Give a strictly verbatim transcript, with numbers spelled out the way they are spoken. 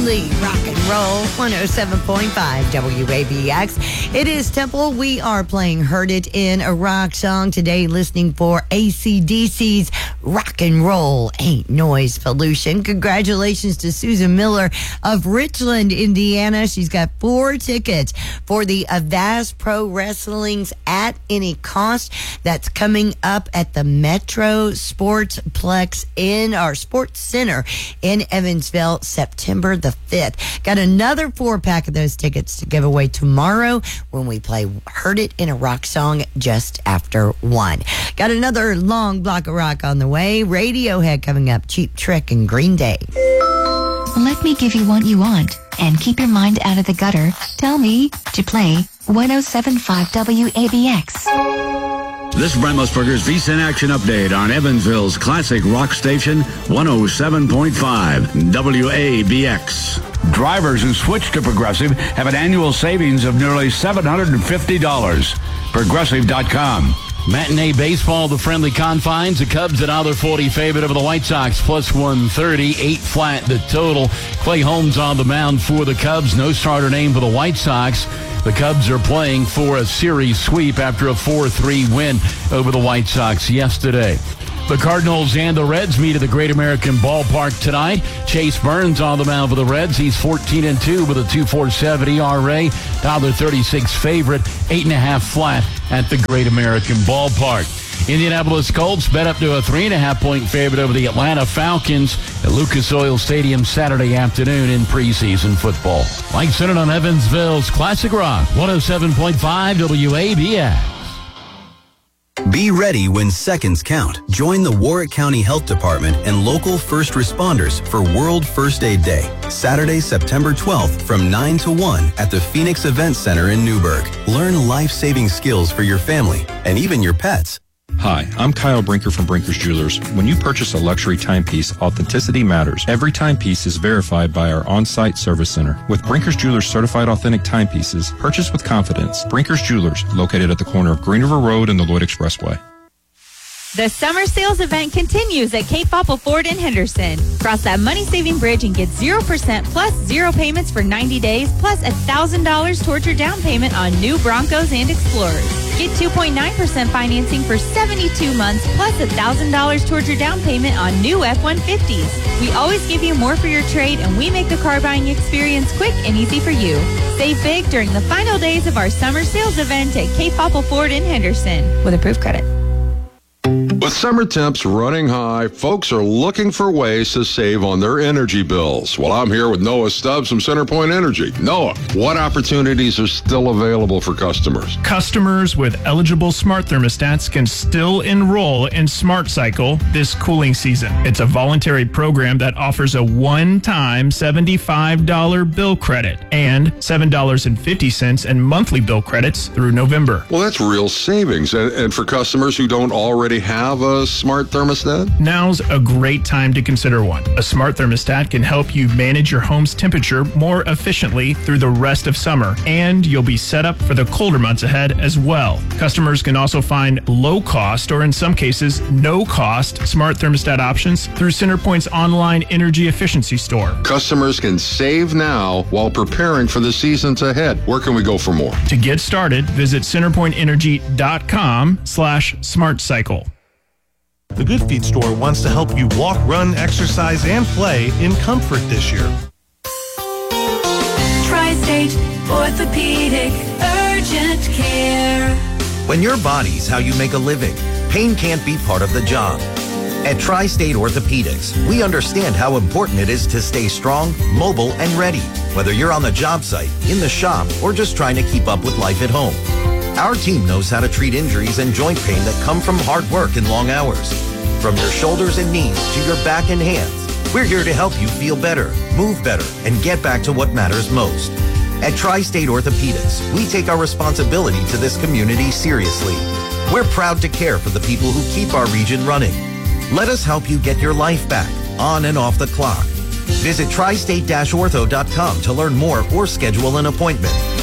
Rock and roll, one oh seven point five W A B X. It is Temple. We are playing Heard It in a Rock Song today, listening for A C D C's Rock and Roll Ain't Noise Pollution. Congratulations to Susan Miller of Richland, Indiana. She's got four tickets for the Avast Pro Wrestling's At Any Cost. That's coming up at the Metro Sportsplex in our Sports Center in Evansville, September the fifth. Got another four pack of those tickets to give away tomorrow when we play Heard It in a Rock Song just after one. Got another long block of rock on the way. Radiohead coming up, Cheap Trick and Green Day. Let me give you what you want and keep your mind out of the gutter. Tell me to play one oh seven point five W A B X. This is Brent Musburger's V-Sin Action Update on Evansville's classic rock station, one oh seven point five W A B X. Drivers who switch to Progressive have an annual savings of nearly seven hundred fifty dollars. Progressive dot com. Matinee baseball, the friendly confines. The Cubs, an one forty favorite over the White Sox, plus one thirty, eight flat the total. Clay Holmes on the mound for the Cubs. No starter name for the White Sox. The Cubs are playing for a series sweep after a four three win over the White Sox yesterday. The Cardinals and the Reds meet at the Great American Ballpark tonight. Chase Burns on the mound for the Reds. He's fourteen and two with a two point four seven E R A. one thirty-six favorite, eight and a half flat at the Great American Ballpark. Indianapolis Colts bet up to a three and a half point favorite over the Atlanta Falcons at Lucas Oil Stadium Saturday afternoon in preseason football. Mike Centered on Evansville's Classic Rock, one oh seven point five W A B X. Be ready when seconds count. Join the Warwick County Health Department and local first responders for World First Aid Day, Saturday, September twelfth from nine to one at the Phoenix Event Center in Newburgh. Learn life-saving skills for your family and even your pets. Hi, I'm Kyle Brinker from Brinker's Jewelers. When you purchase a luxury timepiece, authenticity matters. Every timepiece is verified by our on-site service center. With Brinker's Jewelers certified authentic timepieces, purchase with confidence. Brinker's Jewelers, located at the corner of Green River Road and the Lloyd Expressway. The summer sales event continues at Cape Popple Ford in Henderson. Cross that money-saving bridge and get zero percent plus zero payments for ninety days, plus one thousand dollars towards your down payment on new Broncos and Explorers. Get two point nine percent financing for seventy-two months, plus one thousand dollars towards your down payment on new F one fifties. We always give you more for your trade, and we make the car buying experience quick and easy for you. Save big during the final days of our summer sales event at Cape Popple Ford in Henderson with approved credit. With summer temps running high, folks are looking for ways to save on their energy bills. Well, I'm here with Noah Stubbs from CenterPoint Energy. Noah, what opportunities are still available for customers? Customers with eligible smart thermostats can still enroll in Smart Cycle this cooling season. It's a voluntary program that offers a one-time seventy-five dollars bill credit and seven dollars and fifty cents in monthly bill credits through November. Well, that's real savings. And, and for customers who don't already have a smart thermostat? Now's a great time to consider one. A smart thermostat can help you manage your home's temperature more efficiently through the rest of summer, and you'll be set up for the colder months ahead as well. Customers can also find low-cost, or in some cases, no-cost smart thermostat options through CenterPoint's online energy efficiency store. Customers can save now while preparing for the seasons ahead. Where can we go for more? To get started, visit centerpointenergy.com slash smartcycle. The Good Feet store wants to help you walk, run, exercise, and play in comfort this year. Tri-State Orthopedic Urgent Care. When your body's how you make a living, pain can't be part of the job. At Tri-State Orthopedics, we understand how important it is to stay strong, mobile, and ready, whether you're on the job site, in the shop, or just trying to keep up with life at home. Our team knows how to treat injuries and joint pain that come from hard work and long hours. From your shoulders and knees to your back and hands, we're here to help you feel better, move better, and get back to what matters most. At Tri-State Orthopedics, we take our responsibility to this community seriously. We're proud to care for the people who keep our region running. Let us help you get your life back, on and off the clock. Visit tri state dash ortho dot com to learn more or schedule an appointment.